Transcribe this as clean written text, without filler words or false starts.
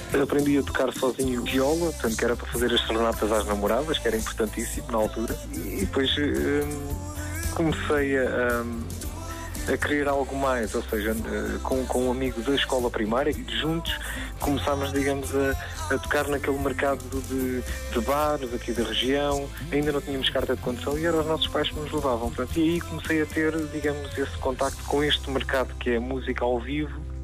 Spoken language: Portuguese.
Aprendi a tocar sozinho viola, portanto, que era para fazer as serenatas às namoradas, que era importantíssimo na altura. E depois comecei a querer algo mais, ou seja, com um amigo da escola primária, e juntos começámos, digamos, a tocar naquele mercado de bares aqui da região. Ainda não tínhamos carta de condução e eram os nossos pais que nos levavam. Portanto, e aí comecei a ter, digamos, esse contacto com este mercado que é a música ao vivo,